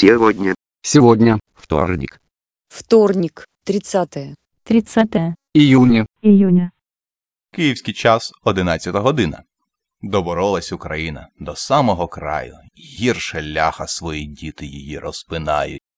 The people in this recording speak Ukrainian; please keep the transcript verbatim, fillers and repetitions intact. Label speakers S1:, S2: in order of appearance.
S1: Сегодня.
S2: Сегодня.
S3: Вторник.
S4: Вторник, тридцатое.
S5: тридцатое
S2: Июня.
S5: июня.
S6: Київський час одинадцята година. Доборолась Україна до самого краю. Гірше ляха свої діти її розпинають.